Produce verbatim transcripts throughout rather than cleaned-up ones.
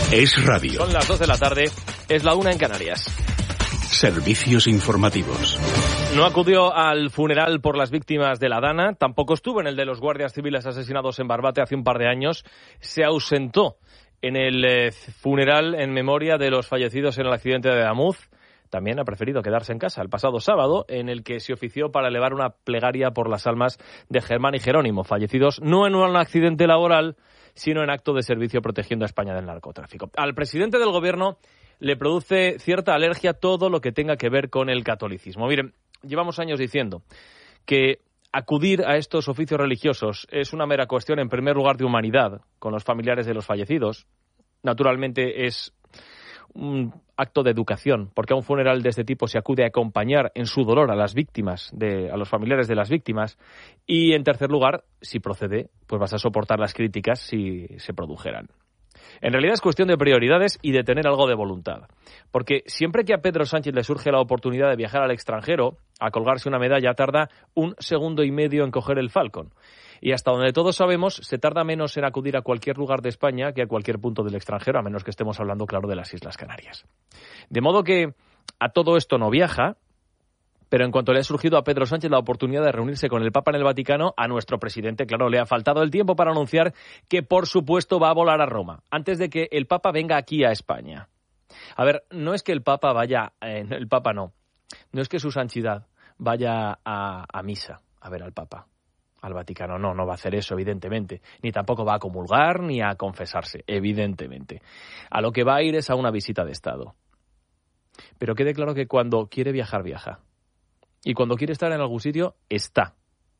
Es radio. Son las dos de la tarde, es la una en Canarias. Servicios informativos. No acudió al funeral por las víctimas de la Dana, tampoco estuvo en el de los guardias civiles asesinados en Barbate hace un par de años. Se ausentó en el eh, funeral en memoria de los fallecidos en el accidente de Adamuz. También ha preferido quedarse en casa el pasado sábado, en el que se ofició para elevar una plegaria por las almas de Germán y Jerónimo, fallecidos no en un accidente laboral, sino en acto de servicio protegiendo a España del narcotráfico. Al presidente del gobierno le produce cierta alergia todo lo que tenga que ver con el catolicismo. Miren, llevamos años diciendo que acudir a estos oficios religiosos es una mera cuestión, en primer lugar, de humanidad con los familiares de los fallecidos. Naturalmente es un acto de educación, porque a un funeral de este tipo se acude a acompañar en su dolor a las víctimas, de, a los familiares de las víctimas. Y, en tercer lugar, si procede, pues vas a soportar las críticas si se produjeran. En realidad es cuestión de prioridades y de tener algo de voluntad. Porque siempre que a Pedro Sánchez le surge la oportunidad de viajar al extranjero, a colgarse una medalla, tarda un segundo y medio en coger el Falcon. Y hasta donde todos sabemos, se tarda menos en acudir a cualquier lugar de España que a cualquier punto del extranjero, a menos que estemos hablando, claro, de las Islas Canarias. De modo que a todo esto no viaja, pero en cuanto le ha surgido a Pedro Sánchez la oportunidad de reunirse con el Papa en el Vaticano, a nuestro presidente, claro, le ha faltado el tiempo para anunciar que, por supuesto, va a volar a Roma, antes de que el Papa venga aquí a España. A ver, no es que el Papa vaya, eh, el Papa no, no es que su santidad vaya a, a misa a ver al Papa, al Vaticano. No, no va a hacer eso, evidentemente. Ni tampoco va a comulgar ni a confesarse, evidentemente. A lo que va a ir es a una visita de Estado. Pero quede claro que cuando quiere viajar, viaja. Y cuando quiere estar en algún sitio, está.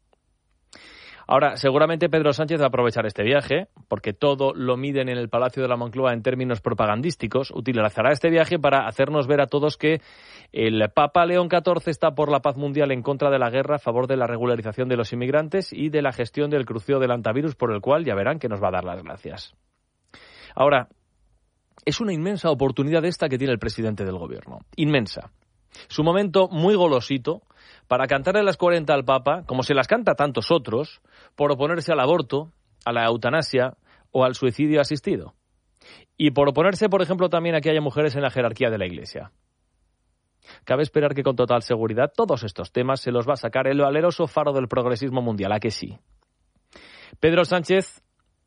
Ahora, seguramente Pedro Sánchez va a aprovechar este viaje, porque todo lo miden en el Palacio de la Moncloa en términos propagandísticos. Utilizará este viaje para hacernos ver a todos que el Papa León catorce está por la paz mundial, en contra de la guerra, a favor de la regularización de los inmigrantes y de la gestión del crucero del hantavirus, por el cual ya verán que nos va a dar las gracias. Ahora, es una inmensa oportunidad esta que tiene el presidente del gobierno. Inmensa. Su momento muy golosito para cantarle las cuarenta al Papa, como se las canta a tantos otros, por oponerse al aborto, a la eutanasia o al suicidio asistido. Y por oponerse, por ejemplo, también a que haya mujeres en la jerarquía de la Iglesia. Cabe esperar que con total seguridad todos estos temas se los va a sacar el valeroso faro del progresismo mundial, ¿a que sí? Pedro Sánchez,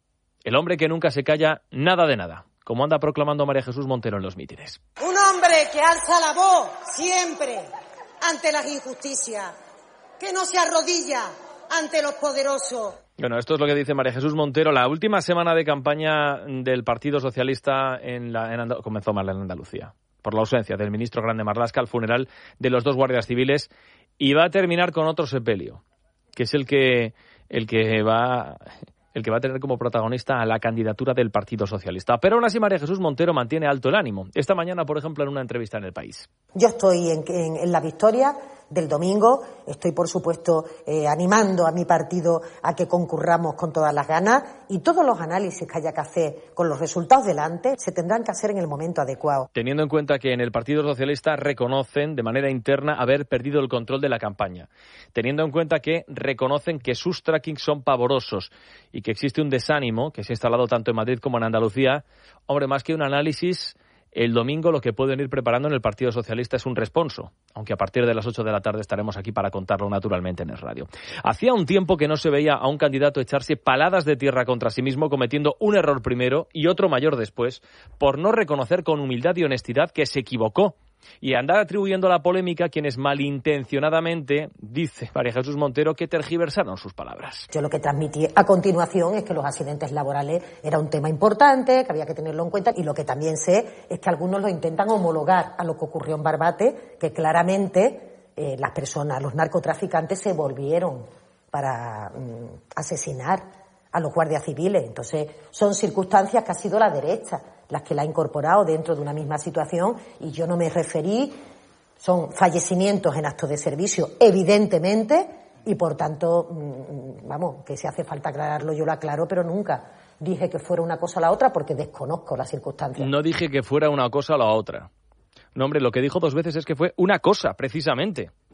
el hombre que nunca se calla nada de nada, como anda proclamando María Jesús Montero en los mítines. Un hombre que alza la voz siempre ante las injusticias, que no se arrodilla ante los poderosos. Bueno, esto es lo que dice María Jesús Montero. La última semana de campaña del Partido Socialista en la, en Andal- comenzó mal en Andalucía, por la ausencia del ministro Grande Marlaska al funeral de los dos guardias civiles, y va a terminar con otro sepelio, que es el que, el que va... el que va a tener como protagonista a la candidatura del Partido Socialista. Pero aún así María Jesús Montero mantiene alto el ánimo. Esta mañana, por ejemplo, en una entrevista en El País. Yo estoy en, en, en la victoria del domingo, estoy por supuesto eh, animando a mi partido a que concurramos con todas las ganas, y todos los análisis que haya que hacer con los resultados delante se tendrán que hacer en el momento adecuado. Teniendo en cuenta que en el Partido Socialista reconocen de manera interna haber perdido el control de la campaña, teniendo en cuenta que reconocen que sus trackings son pavorosos y que existe un desánimo que se ha instalado tanto en Madrid como en Andalucía, hombre, más que un análisis, el domingo lo que pueden ir preparando en el Partido Socialista es un responso, aunque a partir de las ocho de la tarde estaremos aquí para contarlo naturalmente en el radio. Hacía un tiempo que no se veía a un candidato echarse paladas de tierra contra sí mismo, cometiendo un error primero y otro mayor después, por no reconocer con humildad y honestidad que se equivocó, y andar atribuyendo la polémica a quienes malintencionadamente, dice María Jesús Montero, que tergiversaron sus palabras. Yo lo que transmití a continuación es que los accidentes laborales era un tema importante, que había que tenerlo en cuenta, y lo que también sé es que algunos lo intentan homologar a lo que ocurrió en Barbate, que claramente eh, las personas, los narcotraficantes se volvieron para mm, asesinar a los guardias civiles. Entonces, son circunstancias que ha sido la derecha las que la ha incorporado dentro de una misma situación, y yo no me referí, son fallecimientos en actos de servicio, evidentemente, y por tanto, mmm, vamos, que si hace falta aclararlo yo lo aclaro, pero nunca dije que fuera una cosa o la otra porque desconozco las circunstancias. No dije que fuera una cosa o la otra. No, hombre, lo que dijo dos veces es que fue una cosa, precisamente.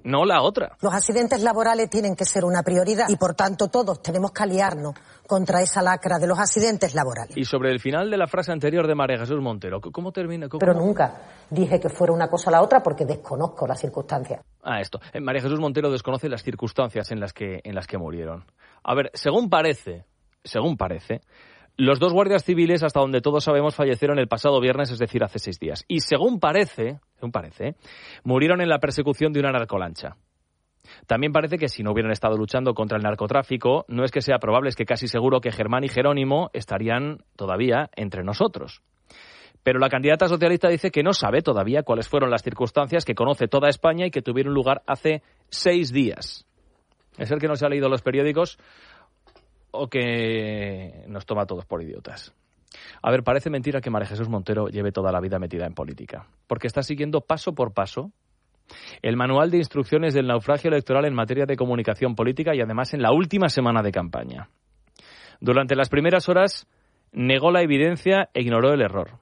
no la otra. Los accidentes laborales tienen que ser una prioridad y, por tanto, todos tenemos que aliarnos contra esa lacra de los accidentes laborales. Y sobre el final de la frase anterior de María Jesús Montero, ¿cómo termina? ¿Cómo? Pero nunca dije que fuera una cosa o la otra porque desconozco las circunstancias. Ah, esto. María Jesús Montero desconoce las circunstancias en las que, en las que murieron. A ver, según parece, según parece, los dos guardias civiles, hasta donde todos sabemos, fallecieron el pasado viernes, es decir, hace seis días. Y según parece, según parece, murieron en la persecución de una narcolancha. También parece que si no hubieran estado luchando contra el narcotráfico, no es que sea probable, es que casi seguro que Germán y Jerónimo estarían todavía entre nosotros. Pero la candidata socialista dice que no sabe todavía cuáles fueron las circunstancias, que conoce toda España y que tuvieron lugar hace seis días. Es el que no se ha leído los periódicos o que nos toma a todos por idiotas. A ver, parece mentira que María Jesús Montero lleve toda la vida metida en política, porque está siguiendo paso por paso el manual de instrucciones del naufragio electoral en materia de comunicación política y además en la última semana de campaña. Durante las primeras horas negó la evidencia e ignoró el error.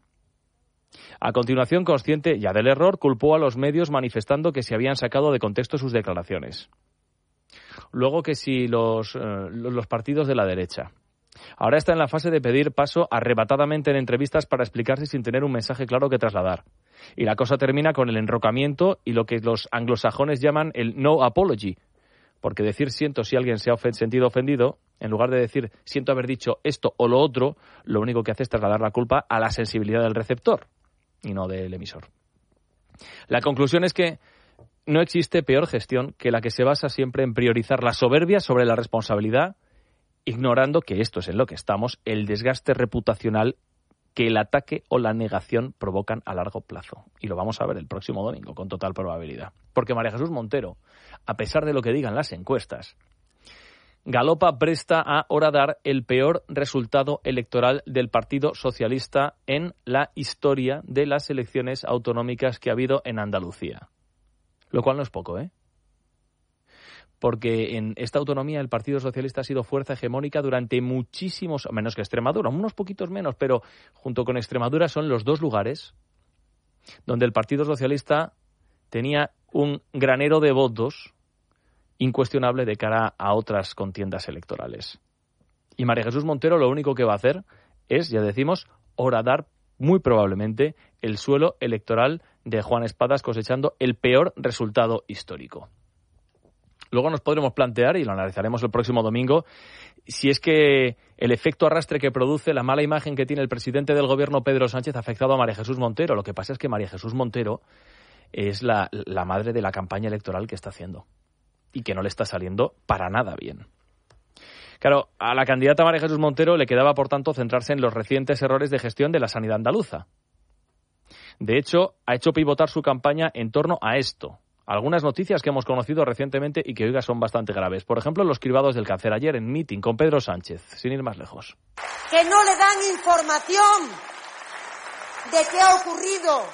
A continuación, consciente ya del error, culpó a los medios manifestando que se habían sacado de contexto sus declaraciones. Luego que si los, eh, los partidos de la derecha. Ahora está en la fase de pedir paso arrebatadamente en entrevistas para explicarse sin tener un mensaje claro que trasladar. Y la cosa termina con el enrocamiento y lo que los anglosajones llaman el no apology. Porque decir siento si alguien se ha ofen- sentido ofendido, en lugar de decir siento haber dicho esto o lo otro, lo único que hace es trasladar la culpa a la sensibilidad del receptor y no del emisor. La conclusión es que no existe peor gestión que la que se basa siempre en priorizar la soberbia sobre la responsabilidad, ignorando que esto es en lo que estamos, el desgaste reputacional que el ataque o la negación provocan a largo plazo. Y lo vamos a ver el próximo domingo, con total probabilidad. Porque María Jesús Montero, a pesar de lo que digan las encuestas, galopa presta a horadar el peor resultado electoral del Partido Socialista en la historia de las elecciones autonómicas que ha habido en Andalucía. Lo cual no es poco, ¿eh? Porque en esta autonomía el Partido Socialista ha sido fuerza hegemónica durante muchísimos, menos que Extremadura, unos poquitos menos, pero junto con Extremadura son los dos lugares donde el Partido Socialista tenía un granero de votos incuestionable de cara a otras contiendas electorales. Y María Jesús Montero lo único que va a hacer es, ya decimos, horadar muy probablemente el suelo electoral de Juan Espadas, cosechando el peor resultado histórico. Luego nos podremos plantear, y lo analizaremos el próximo domingo, si es que el efecto arrastre que produce la mala imagen que tiene el presidente del gobierno, Pedro Sánchez, ha afectado a María Jesús Montero. Lo que pasa es que María Jesús Montero es la, la madre de la campaña electoral que está haciendo y que no le está saliendo para nada bien. Claro, a la candidata María Jesús Montero le quedaba, por tanto, centrarse en los recientes errores de gestión de la sanidad andaluza. De hecho, ha hecho pivotar su campaña en torno a esto. Algunas noticias que hemos conocido recientemente y que, oiga, son bastante graves. Por ejemplo, los cribados del cáncer ayer en meeting con Pedro Sánchez, sin ir más lejos. Que no le dan información de qué ha ocurrido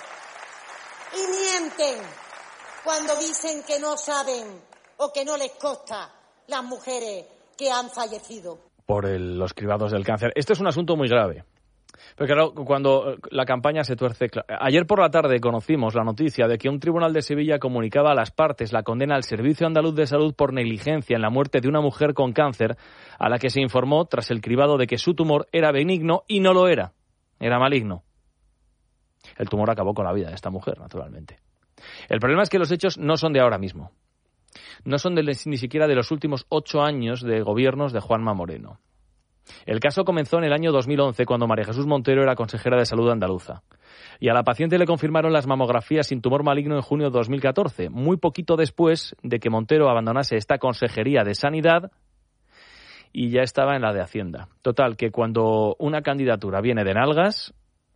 y mienten cuando dicen que no saben o que no les consta las mujeres que han fallecido. Por el, los cribados del cáncer. Este es un asunto muy grave. Pero claro, cuando la campaña se tuerce... Ayer por la tarde conocimos la noticia de que un tribunal de Sevilla comunicaba a las partes la condena al Servicio Andaluz de Salud por negligencia en la muerte de una mujer con cáncer a la que se informó tras el cribado de que su tumor era benigno y no lo era, era maligno. El tumor acabó con la vida de esta mujer, naturalmente. El problema es que los hechos no son de ahora mismo. No son de, ni siquiera de los últimos ocho años de gobiernos de Juanma Moreno. El caso comenzó en el año dos mil once, cuando María Jesús Montero era consejera de salud andaluza. Y a la paciente le confirmaron las mamografías sin tumor maligno en junio de dos mil catorce, muy poquito después de que Montero abandonase esta consejería de sanidad y ya estaba en la de Hacienda. Total, que cuando una candidatura viene de nalgas,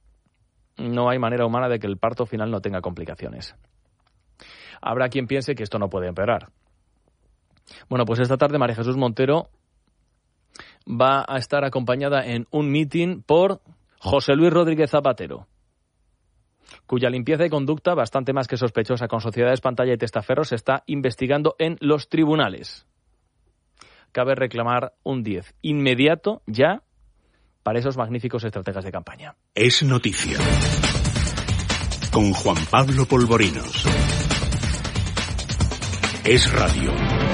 no hay manera humana de que el parto final no tenga complicaciones. Habrá quien piense que esto no puede empeorar. Bueno, pues esta tarde María Jesús Montero va a estar acompañada en un mitin por José Luis Rodríguez Zapatero, cuya limpieza y conducta, bastante más que sospechosa con sociedades pantalla y testaferros, se está investigando en los tribunales. Cabe reclamar un diez inmediato, ya, para esos magníficos estrategas de campaña. Es noticia. Con Juan Pablo Polvorinos. Es radio.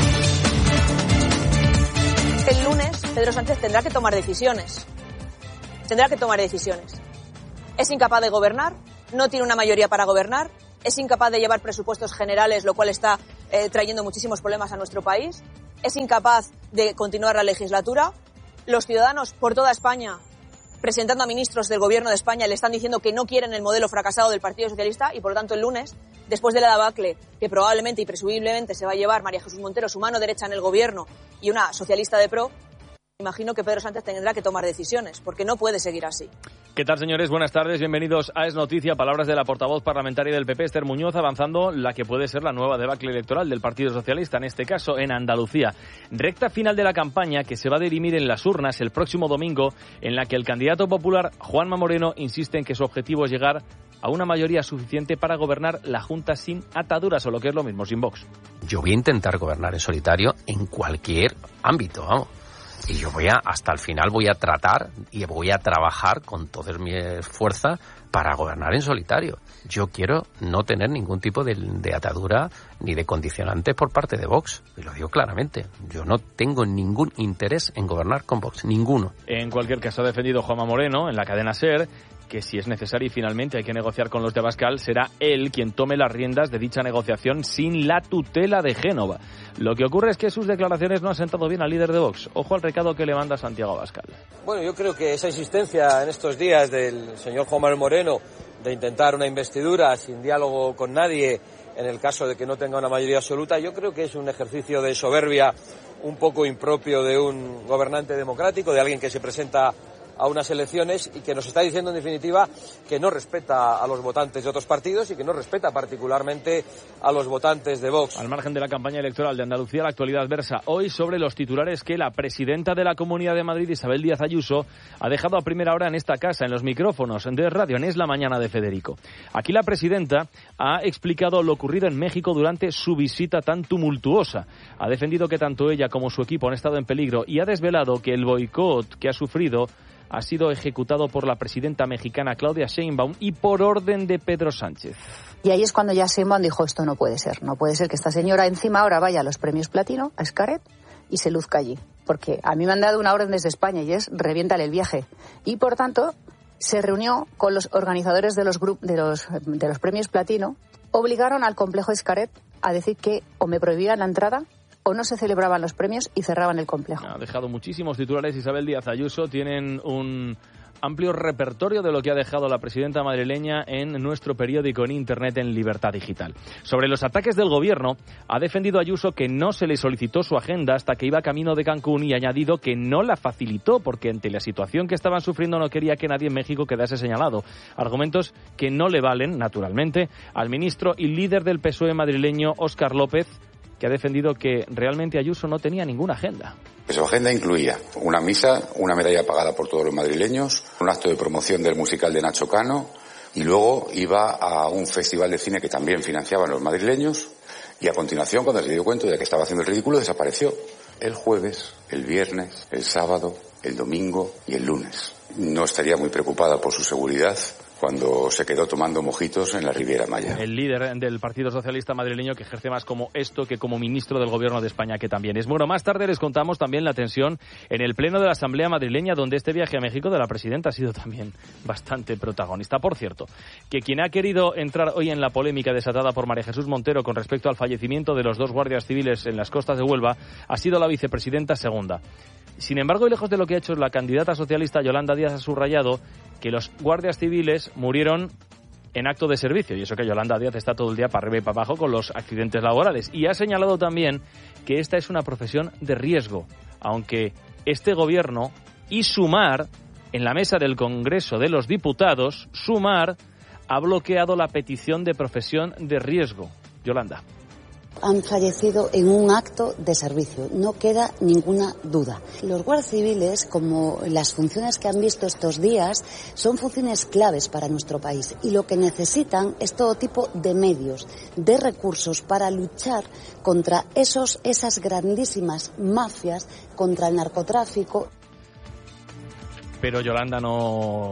El lunes Pedro Sánchez tendrá que tomar decisiones. Tendrá que tomar decisiones. Es incapaz de gobernar, no tiene una mayoría para gobernar, es incapaz de llevar presupuestos generales, lo cual está eh, trayendo muchísimos problemas a nuestro país, es incapaz de continuar la legislatura. Los ciudadanos por toda España, presentando a ministros del Gobierno de España, le están diciendo que no quieren el modelo fracasado del Partido Socialista y, por lo tanto, el lunes, después de la debacle que probablemente y presumiblemente se va a llevar María Jesús Montero, su mano derecha en el Gobierno, y una socialista de pro, imagino que Pedro Sánchez tendrá que tomar decisiones, porque no puede seguir así. ¿Qué tal, señores? Buenas tardes, bienvenidos a Es Noticia. Palabras de la portavoz parlamentaria del P P, Esther Muñoz, avanzando la que puede ser la nueva debacle electoral del Partido Socialista, en este caso en Andalucía. Recta final de la campaña que se va a dirimir en las urnas el próximo domingo, en la que el candidato popular Juanma Moreno insiste en que su objetivo es llegar a una mayoría suficiente para gobernar la Junta sin ataduras, o lo que es lo mismo, sin Vox. Yo voy a intentar gobernar en solitario en cualquier ámbito, vamos. Y yo voy a, hasta el final voy a tratar y voy a trabajar con toda mi fuerza para gobernar en solitario. Yo quiero no tener ningún tipo de, de atadura ni de condicionantes por parte de Vox. Y lo digo claramente. Yo no tengo ningún interés en gobernar con Vox. Ninguno. En cualquier caso, ha defendido Juanma Moreno en la cadena SER que si es necesario y finalmente hay que negociar con los de Abascal, será él quien tome las riendas de dicha negociación sin la tutela de Génova. Lo que ocurre es que sus declaraciones no han sentado bien al líder de Vox. Ojo al recado que le manda Santiago Abascal. Bueno, yo creo que esa insistencia en estos días del señor Juan Manuel Moreno de intentar una investidura sin diálogo con nadie en el caso de que no tenga una mayoría absoluta, yo creo que es un ejercicio de soberbia un poco impropio de un gobernante democrático, de alguien que se presenta a unas elecciones y que nos está diciendo en definitiva que no respeta a los votantes de otros partidos y que no respeta particularmente a los votantes de Vox. Al margen de la campaña electoral de Andalucía, la actualidad versa hoy sobre los titulares que la presidenta de la Comunidad de Madrid, Isabel Díaz Ayuso, ha dejado a primera hora en esta casa, en los micrófonos de Radio en Es la Mañana de Federico. Aquí la presidenta ha explicado lo ocurrido en México durante su visita tan tumultuosa. Ha defendido que tanto ella como su equipo han estado en peligro y ha desvelado que el boicot que ha sufrido ha sido ejecutado por la presidenta mexicana Claudia Sheinbaum y por orden de Pedro Sánchez. Y ahí es cuando ya Sheinbaum dijo, esto no puede ser, no puede ser que esta señora encima ahora vaya a los premios Platino, a Xcaret, y se luzca allí. Porque a mí me han dado una orden desde España y es reviéntale el viaje. Y por tanto, se reunió con los organizadores de los, grup- de los, de los premios Platino, obligaron al complejo Xcaret a decir que o me prohibían la entrada o no se celebraban los premios y cerraban el complejo. Ha dejado muchísimos titulares Isabel Díaz Ayuso. Tienen un amplio repertorio de lo que ha dejado la presidenta madrileña en nuestro periódico en Internet, en Libertad Digital. Sobre los ataques del gobierno, ha defendido Ayuso que no se le solicitó su agenda hasta que iba camino de Cancún y ha añadido que no la facilitó porque ante la situación que estaban sufriendo no quería que nadie en México quedase señalado. Argumentos que no le valen, naturalmente, al ministro y líder del P S O E madrileño, Óscar López, que ha defendido que realmente Ayuso no tenía ninguna agenda. Su agenda incluía una misa, una medalla pagada por todos los madrileños, un acto de promoción del musical de Nacho Cano y luego iba a un festival de cine que también financiaban los madrileños y a continuación, cuando se dio cuenta de que estaba haciendo el ridículo, desapareció. El jueves, el viernes, el sábado, el domingo y el lunes. No estaría muy preocupada por su seguridad cuando se quedó tomando mojitos en la Riviera Maya. El líder del Partido Socialista madrileño, que ejerce más como esto que como ministro del Gobierno de España, que también es. Bueno, más tarde les contamos también la tensión en el Pleno de la Asamblea madrileña, donde este viaje a México de la presidenta ha sido también bastante protagonista. Por cierto, que quien ha querido entrar hoy en la polémica desatada por María Jesús Montero con respecto al fallecimiento de los dos guardias civiles en las costas de Huelva ha sido la vicepresidenta segunda. Sin embargo, y lejos de lo que ha hecho la candidata socialista Yolanda Díaz, ha subrayado que los guardias civiles murieron en acto de servicio, y eso que Yolanda Díaz está todo el día para arriba y para abajo con los accidentes laborales. Y ha señalado también que esta es una profesión de riesgo, aunque este gobierno y Sumar, en la mesa del Congreso de los Diputados, Sumar ha bloqueado la petición de profesión de riesgo. Yolanda. Han fallecido en un acto de servicio, no queda ninguna duda. Los guardias civiles, como las funciones que han visto estos días, son funciones claves para nuestro país y lo que necesitan es todo tipo de medios, de recursos para luchar contra esos, esas grandísimas mafias, contra el narcotráfico. Pero Yolanda no...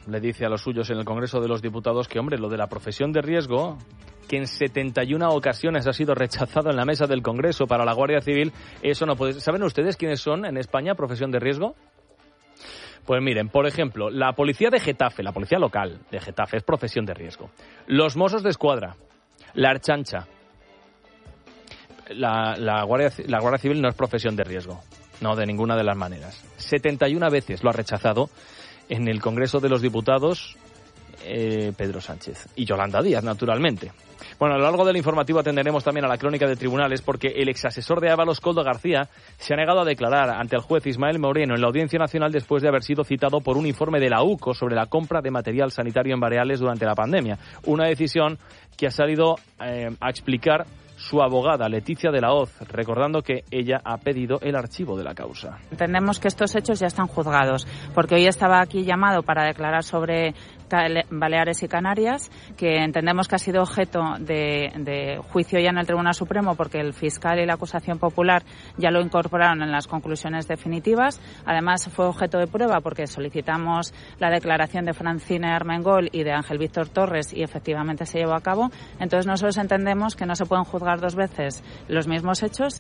le dice a los suyos en el Congreso de los Diputados que, hombre, lo de la profesión de riesgo, que en setenta y una ocasiones ha sido rechazado en la mesa del Congreso para la Guardia Civil, eso no puede... ¿Saben ustedes quiénes son en España profesión de riesgo? Pues miren, por ejemplo, la policía de Getafe, la policía local de Getafe es profesión de riesgo. Los Mossos de Escuadra, la Archancha, la, la, Guardia, la Guardia Civil no es profesión de riesgo, no, de ninguna de las maneras. setenta y una veces lo ha rechazado en el Congreso de los Diputados eh, Pedro Sánchez y Yolanda Díaz, naturalmente. Bueno, a lo largo del informativo atenderemos también a la crónica de tribunales porque el exasesor de Ábalos, Koldo García, se ha negado a declarar ante el juez Ismael Moreno en la Audiencia Nacional después de haber sido citado por un informe de la U C O sobre la compra de material sanitario en Baleares durante la pandemia. Una decisión que ha salido eh, a explicar su abogada, Leticia de la Hoz, recordando que ella ha pedido el archivo de la causa. Entendemos que estos hechos ya están juzgados, porque hoy estaba aquí llamado para declarar sobre Baleares y Canarias, que entendemos que ha sido objeto de, de juicio ya en el Tribunal Supremo, porque el fiscal y la acusación popular ya lo incorporaron en las conclusiones definitivas. Además, fue objeto de prueba porque solicitamos la declaración de Francine Armengol y de Ángel Víctor Torres y efectivamente se llevó a cabo. Entonces, nosotros entendemos que no se pueden juzgar dos veces los mismos hechos.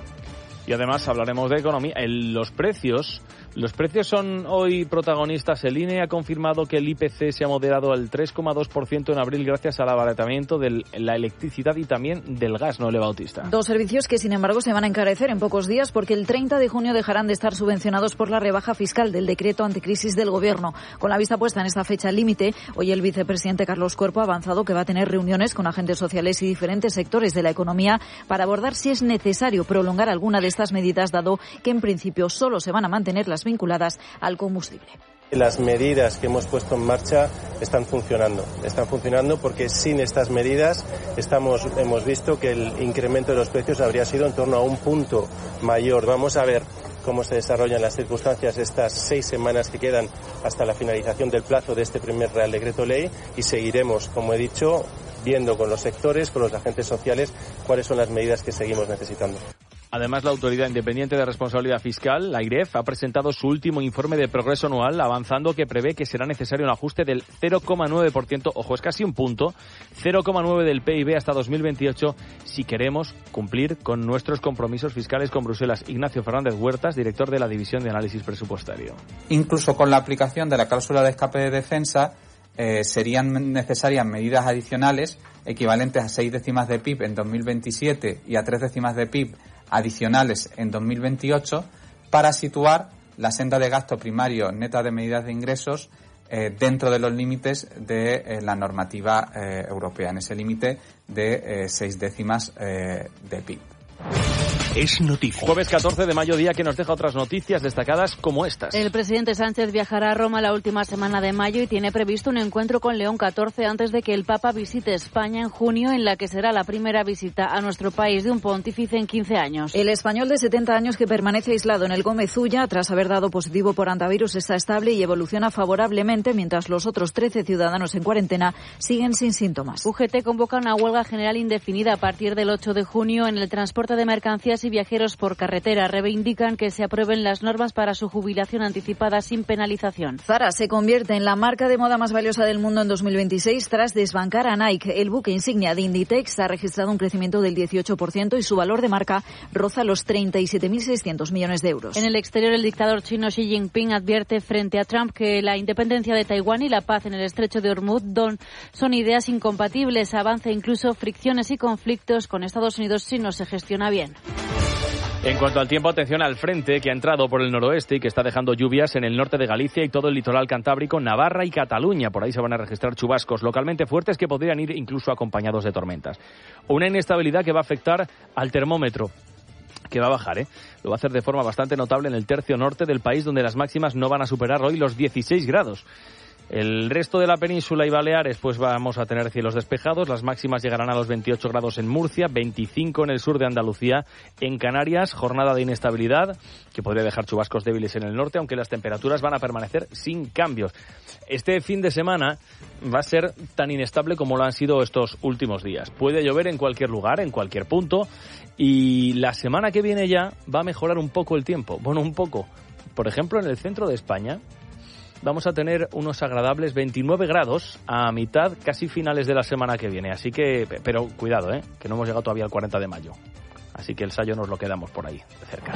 Y además hablaremos de economía. El, los precios, los precios son hoy protagonistas. El I N E ha confirmado que el I P C se ha moderado al tres coma dos por ciento en abril gracias al abaratamiento de la electricidad y también del gas, ¿no, Eva Bautista? Dos servicios que, sin embargo, se van a encarecer en pocos días porque el treinta de junio dejarán de estar subvencionados por la rebaja fiscal del decreto anticrisis del Gobierno. Con la vista puesta en esta fecha límite, hoy el vicepresidente Carlos Cuerpo ha avanzado que va a tener reuniones con agentes sociales y diferentes sectores de la economía para abordar si es necesario prolongar alguna de estas medidas, dado que en principio solo se van a mantener las vinculadas al combustible. Las medidas que hemos puesto en marcha están funcionando. Están funcionando porque sin estas medidas estamos, hemos visto que el incremento de los precios habría sido en torno a un punto mayor. Vamos a ver cómo se desarrollan las circunstancias estas seis semanas que quedan hasta la finalización del plazo de este primer Real Decreto Ley y seguiremos, como he dicho, viendo con los sectores, con los agentes sociales, cuáles son las medidas que seguimos necesitando. Además, la Autoridad Independiente de Responsabilidad Fiscal, la AIREF, ha presentado su último informe de progreso anual, avanzando que prevé que será necesario un ajuste del cero coma nueve por ciento, ojo, es casi un punto, cero coma nueve del P I B hasta dos mil veintiocho, si queremos cumplir con nuestros compromisos fiscales con Bruselas. Ignacio Fernández Huertas, director de la División de Análisis Presupuestario. Incluso con la aplicación de la cláusula de escape de defensa, eh, serían necesarias medidas adicionales equivalentes a seis décimas de P I B en dos mil veintisiete y a tres décimas de P I B adicionales en dos mil veintiocho para situar la senda de gasto primario neta de medidas de ingresos eh, dentro de los límites de eh, la normativa eh, europea, en ese límite de eh, seis décimas eh, de P I B. Es noticia. Jueves catorce de mayo, día que nos deja otras noticias destacadas como estas. El presidente Sánchez viajará a Roma la última semana de mayo y tiene previsto un encuentro con León catorce antes de que el Papa visite España en junio, en la que será la primera visita a nuestro país de un pontífice en quince años. El español de setenta años que permanece aislado en el Gómez Ulla tras haber dado positivo por antivirus está estable y evoluciona favorablemente, mientras los otros trece ciudadanos en cuarentena siguen sin síntomas. U G T convoca una huelga general indefinida a partir del ocho de junio en el transporte de mercancías y viajeros por carretera. Reivindican que se aprueben las normas para su jubilación anticipada sin penalización. Zara se convierte en la marca de moda más valiosa del mundo en dos mil veintiséis tras desbancar a Nike. El buque insignia de Inditex ha registrado un crecimiento del dieciocho por ciento y su valor de marca roza los treinta y siete mil seiscientos millones de euros. En el exterior, el dictador chino Xi Jinping advierte frente a Trump que la independencia de Taiwán y la paz en el estrecho de Hormuz son ideas incompatibles. Avanza incluso fricciones y conflictos con Estados Unidos si no se gestiona bien. En cuanto al tiempo, atención al frente que ha entrado por el noroeste y que está dejando lluvias en el norte de Galicia y todo el litoral cantábrico, Navarra y Cataluña. Por ahí se van a registrar chubascos localmente fuertes que podrían ir incluso acompañados de tormentas. Una inestabilidad que va a afectar al termómetro, que va a bajar, ¿eh? Lo va a hacer de forma bastante notable en el tercio norte del país, donde las máximas no van a superar hoy los dieciséis grados. El resto de la península y Baleares, pues vamos a tener cielos despejados. Las máximas llegarán a los veintiocho grados en Murcia, veinticinco en el sur de Andalucía. En Canarias, jornada de inestabilidad que podría dejar chubascos débiles en el norte, aunque las temperaturas van a permanecer sin cambios. Este fin de semana va a ser tan inestable como lo han sido estos últimos días. Puede llover en cualquier lugar, en cualquier punto, y la semana que viene ya va a mejorar un poco el tiempo. Bueno, un poco. Por ejemplo, en el centro de España vamos a tener unos agradables veintinueve grados a mitad, casi finales de la semana que viene. Así que, pero cuidado, ¿eh? que no hemos llegado todavía al cuarenta de mayo. Así que el Sayo nos lo quedamos por ahí, de cerca.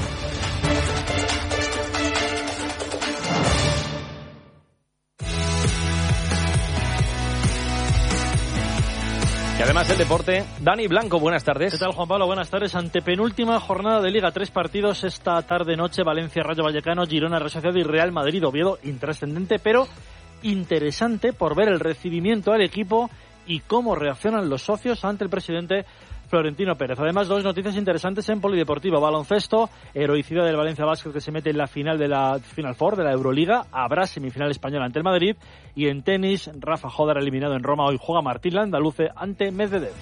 Y además el deporte. Dani Blanco, buenas tardes. ¿Qué tal, Juan Pablo? Buenas tardes. Antepenúltima jornada de Liga. Tres partidos esta tarde-noche. Valencia, Rayo Vallecano, Girona, Real Sociedad y Real Madrid. Oviedo, intrascendente, pero interesante por ver el recibimiento al equipo y cómo reaccionan los socios ante el presidente Florentino Pérez. Además, dos noticias interesantes en polideportivo. Baloncesto, heroicidad del Valencia Basket que se mete en la final de la Final Four de la Euroliga. Habrá semifinal española ante el Madrid. Y en tenis, Rafa Jodar eliminado en Roma. Hoy juega Martín Landaluce ante Medvedev.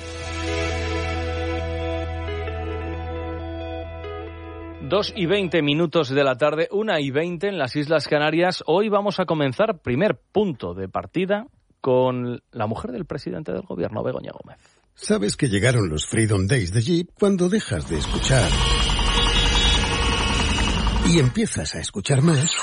Dos y veinte minutos de la tarde, una y veinte en las Islas Canarias. Hoy vamos a comenzar primer punto de partida con la mujer del presidente del gobierno, Begoña Gómez. Sabes que llegaron los Freedom Days de Jeep cuando dejas de escuchar y empiezas a escuchar más.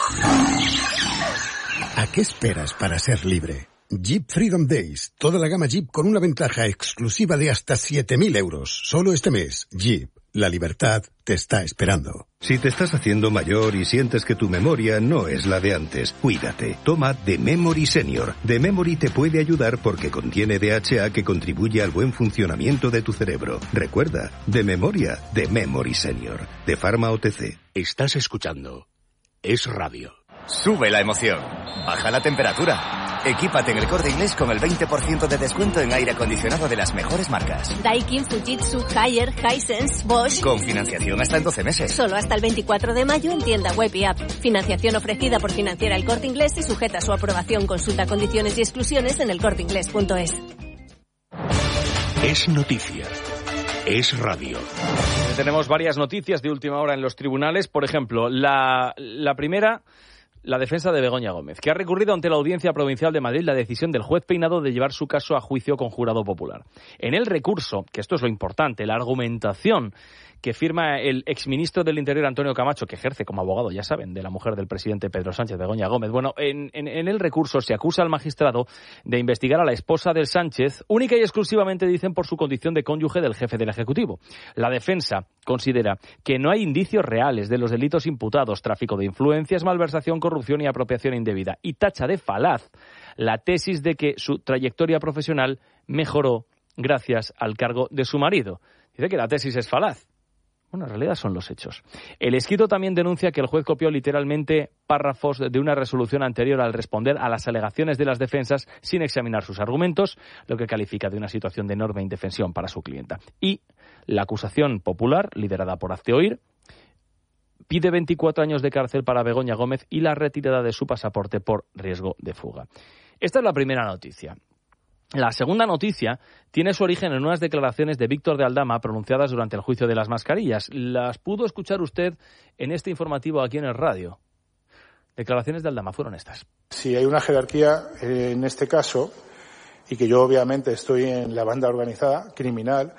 ¿A qué esperas para ser libre? Jeep Freedom Days, toda la gama Jeep con una ventaja exclusiva de hasta siete mil euros. Solo este mes, Jeep, la libertad te está esperando. Si te estás haciendo mayor y sientes que tu memoria no es la de antes, cuídate. Toma The Memory Senior. The Memory te puede ayudar porque contiene D H A que contribuye al buen funcionamiento de tu cerebro. Recuerda, de memoria, The Memory Senior. De Pharma O T C. Estás escuchando Es Radio. Sube la emoción. Baja la temperatura. Equípate en El Corte Inglés con el veinte por ciento de descuento en aire acondicionado de las mejores marcas. Daikin, Fujitsu, Haier, Hisense, Bosch. Con financiación hasta en doce meses. Solo hasta el veinticuatro de mayo en tienda web y app. Financiación ofrecida por Financiera El Corte Inglés y sujeta a su aprobación. Consulta condiciones y exclusiones en elcorteinglés punto es. Es noticia. Es radio. Tenemos varias noticias de última hora en los tribunales. Por ejemplo, la, la primera... La defensa de Begoña Gómez, que ha recurrido ante la Audiencia Provincial de Madrid la decisión del juez Peinado de llevar su caso a juicio con jurado popular. En el recurso, que esto es lo importante, la argumentación que firma el exministro del Interior Antonio Camacho, que ejerce como abogado, ya saben, de la mujer del presidente Pedro Sánchez, Begoña Gómez. Bueno, en, en, en el recurso se acusa al magistrado de investigar a la esposa del Sánchez, única y exclusivamente, dicen, por su condición de cónyuge del jefe del Ejecutivo. La defensa considera que no hay indicios reales de los delitos imputados, tráfico de influencias, malversación, corrupción y apropiación indebida, y tacha de falaz la tesis de que su trayectoria profesional mejoró gracias al cargo de su marido. Dice que la tesis es falaz. Bueno, en realidad son los hechos. El escrito también denuncia que el juez copió literalmente párrafos de una resolución anterior al responder a las alegaciones de las defensas sin examinar sus argumentos, lo que califica de una situación de enorme indefensión para su clienta. Y la acusación popular, liderada por Hazte Oír, pide veinticuatro años de cárcel para Begoña Gómez y la retirada de su pasaporte por riesgo de fuga. Esta es la primera noticia. La segunda noticia tiene su origen en unas declaraciones de Víctor de Aldama pronunciadas durante el juicio de las mascarillas. Las pudo escuchar usted en este informativo aquí en el radio. Declaraciones de Aldama fueron estas. Si hay una jerarquía en este caso, y que yo obviamente estoy en la banda organizada criminal,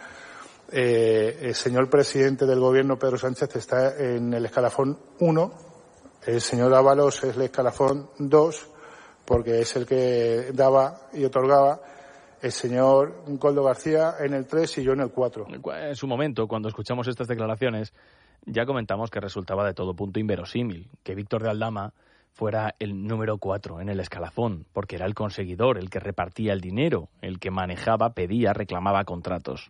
eh, el señor presidente del gobierno, Pedro Sánchez, está en el escalafón uno, el señor Ábalos es el escalafón dos, porque es el que daba y otorgaba, el señor Coldo García en el tres y yo en el cuatro. En su momento, cuando escuchamos estas declaraciones, ya comentamos que resultaba de todo punto inverosímil que Víctor de Aldama fuera el número cuatro en el escalafón, porque era el conseguidor, el que repartía el dinero, el que manejaba, pedía, reclamaba contratos.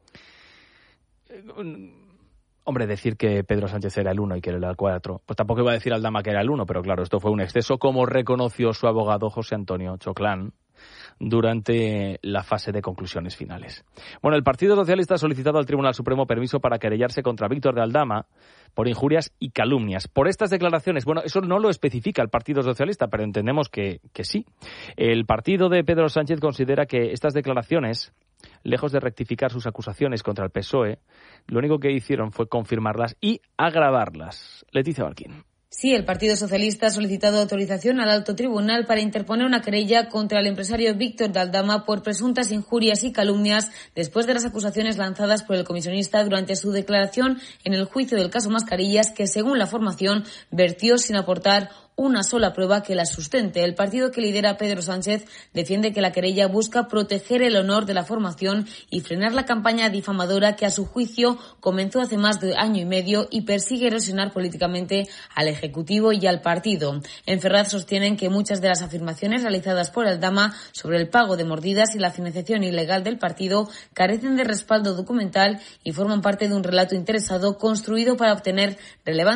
Hombre, decir que Pedro Sánchez era el uno y que era el cuatro, pues tampoco iba a decir Aldama que era el uno, pero claro, esto fue un exceso, como reconoció su abogado José Antonio Choclán durante la fase de conclusiones finales. Bueno, el Partido Socialista ha solicitado al Tribunal Supremo permiso para querellarse contra Víctor de Aldama por injurias y calumnias. Por estas declaraciones, bueno, eso no lo especifica el Partido Socialista, pero entendemos que, que sí. El partido de Pedro Sánchez considera que estas declaraciones, lejos de rectificar sus acusaciones contra el P S O E, lo único que hicieron fue confirmarlas y agravarlas. Leticia Barquín. Sí, el Partido Socialista ha solicitado autorización al Alto Tribunal para interponer una querella contra el empresario Víctor de Aldama por presuntas injurias y calumnias después de las acusaciones lanzadas por el comisionista durante su declaración en el juicio del caso Mascarillas, que según la formación vertió sin aportar una sola prueba que la sustente. El partido que lidera Pedro Sánchez defiende que la querella busca proteger el honor de la formación y frenar la campaña difamadora que a su juicio comenzó hace más de año y medio y persigue erosionar políticamente al Ejecutivo y al partido. En Ferraz sostienen que muchas de las afirmaciones realizadas por Aldama sobre el pago de mordidas y la financiación ilegal del partido carecen de respaldo documental y forman parte de un relato interesado construido para obtener relevancia